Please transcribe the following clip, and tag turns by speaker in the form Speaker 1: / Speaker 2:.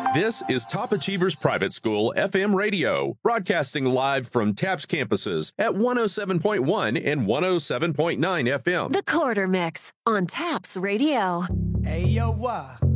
Speaker 1: This is Top Achievers Private School FM radio, broadcasting live from TAPS campuses at 107.1 and 107.9 FM.
Speaker 2: The Quarter Mix on TAPS Radio.
Speaker 3: Hey, yo,